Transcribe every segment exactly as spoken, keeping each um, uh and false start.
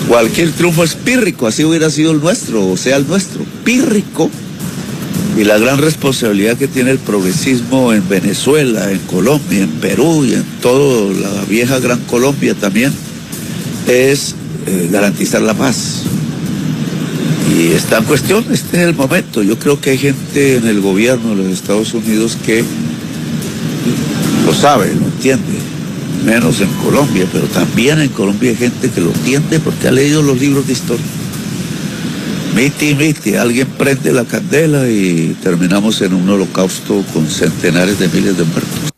Cualquier triunfo es pírrico, así hubiera sido el nuestro, o sea el nuestro, pírrico. Y la gran responsabilidad que tiene el progresismo en Venezuela, en Colombia, en Perú y en toda la vieja Gran Colombia también, es eh, garantizar la paz. Y está en cuestión, este es el momento. Yo creo que hay gente en el gobierno de los Estados Unidos que lo sabe, lo entiende, menos en Colombia, pero también en Colombia hay gente que lo entiende porque ha leído los libros de historia. Miti, miti, alguien prende la candela y terminamos en un holocausto con centenares de miles de muertos.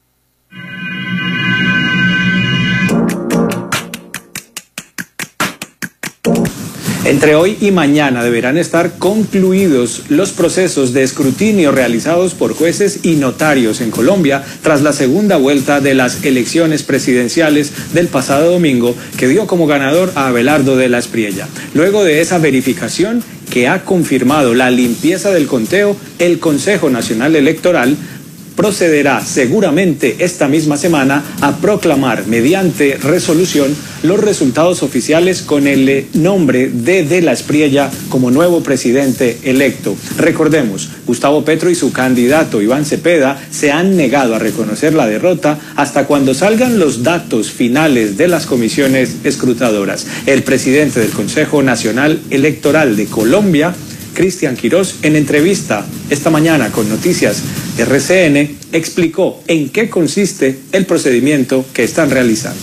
Entre hoy y mañana deberán estar concluidos los procesos de escrutinio realizados por jueces y notarios en Colombia tras la segunda vuelta de las elecciones presidenciales del pasado domingo, que dio como ganador a Abelardo de la Espriella. Luego de esa verificación, que ha confirmado la limpieza del conteo, el Consejo Nacional Electoral procederá seguramente esta misma semana a proclamar mediante resolución los resultados oficiales con el nombre de De la Espriella como nuevo presidente electo. Recordemos, Gustavo Petro y su candidato Iván Cepeda se han negado a reconocer la derrota hasta cuando salgan los datos finales de las comisiones escrutadoras. El presidente del Consejo Nacional Electoral de Colombia, Cristian Quirós, en entrevista esta mañana con Noticias R C N, explicó en qué consiste el procedimiento que están realizando.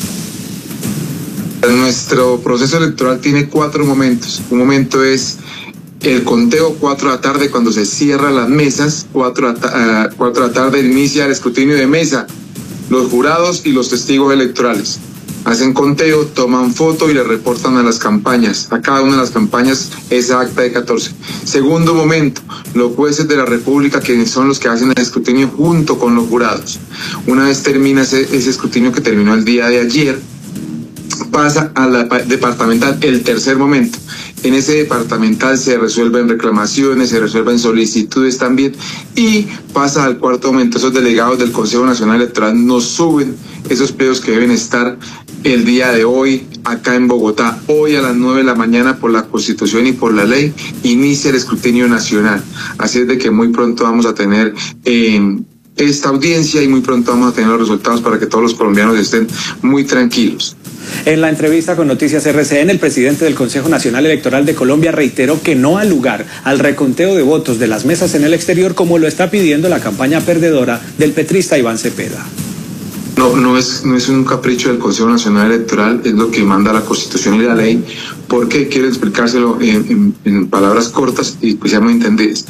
Nuestro proceso electoral tiene cuatro momentos. Un momento es el conteo, cuatro de la tarde, cuando se cierran las mesas, cuatro de la tarde inicia el escrutinio de mesa, los jurados y los testigos electorales. Hacen conteo, toman foto y le reportan a las campañas, a cada una de las campañas, esa acta de catorce. Segundo momento, los jueces de la República, que son los que hacen el escrutinio junto con los jurados. Una vez termina ese, ese escrutinio que terminó el día de ayer, pasa a la departamental, el tercer momento. En ese departamental se resuelven reclamaciones, se resuelven solicitudes también, y pasa al cuarto momento. Esos delegados del Consejo Nacional Electoral nos suben esos pliegos que deben estar el día de hoy acá en Bogotá. Hoy a las nueve de la mañana, por la Constitución y por la ley, inicia el escrutinio nacional. Así es de que muy pronto vamos a tener eh, esta audiencia y muy pronto vamos a tener los resultados para que todos los colombianos estén muy tranquilos. En la entrevista con Noticias R C N, el presidente del Consejo Nacional Electoral de Colombia reiteró que no ha lugar al reconteo de votos de las mesas en el exterior, como lo está pidiendo la campaña perdedora del petrista Iván Cepeda. No, no es, no es un capricho del Consejo Nacional Electoral, es lo que manda la Constitución y la ley. ¿Por qué? Quiero explicárselo en, en, en palabras cortas y pues ya me entendés.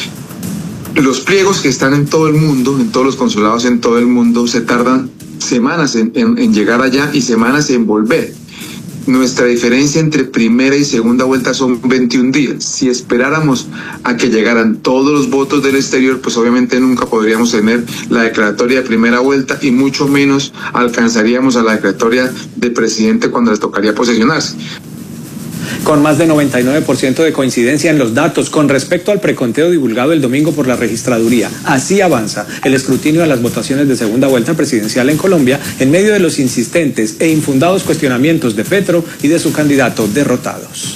Los pliegos que están en todo el mundo, en todos los consulados en todo el mundo, se tardan semanas en, en, en llegar allá y semanas en volver. Nuestra diferencia entre primera y segunda vuelta son veintiún días. Si esperáramos a que llegaran todos los votos del exterior, pues obviamente nunca podríamos tener la declaratoria de primera vuelta y mucho menos alcanzaríamos a la declaratoria de presidente cuando le tocaría posesionarse. Con más de noventa y nueve por ciento de coincidencia en los datos con respecto al preconteo divulgado el domingo por la registraduría. Así avanza el escrutinio de las votaciones de segunda vuelta presidencial en Colombia, en medio de los insistentes e infundados cuestionamientos de Petro y de su candidato derrotados.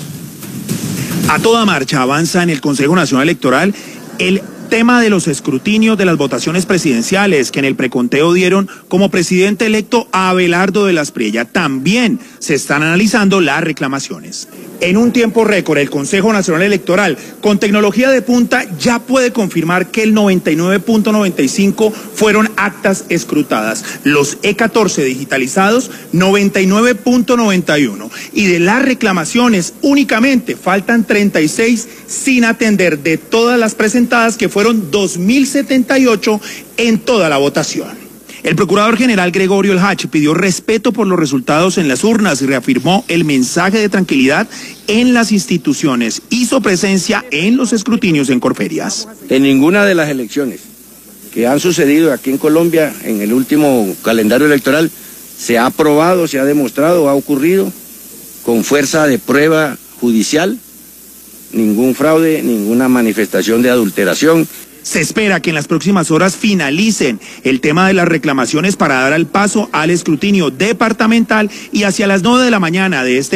A toda marcha avanza en el Consejo Nacional Electoral el tema de los escrutinios de las votaciones presidenciales, que en el preconteo dieron como presidente electo a Abelardo de la Espriella. También se están analizando las reclamaciones. En un tiempo récord, el Consejo Nacional Electoral, con tecnología de punta, ya puede confirmar que el noventa y nueve punto noventa y cinco fueron actas escrutadas. Los E catorce digitalizados, noventa y nueve punto noventa y uno. Y de las reclamaciones, únicamente faltan treinta y seis sin atender, de todas las presentadas, que fueron dos mil setenta y ocho en toda la votación. El procurador general Gregorio El Hach pidió respeto por los resultados en las urnas y reafirmó el mensaje de tranquilidad en las instituciones. Hizo presencia en los escrutinios en Corferias. En ninguna de las elecciones que han sucedido aquí en Colombia, en el último calendario electoral, se ha aprobado, se ha demostrado, ha ocurrido con fuerza de prueba judicial, ningún fraude, ninguna manifestación de adulteración. Se espera que en las próximas horas finalicen el tema de las reclamaciones para dar el paso al escrutinio departamental, y hacia las nueve de la mañana de este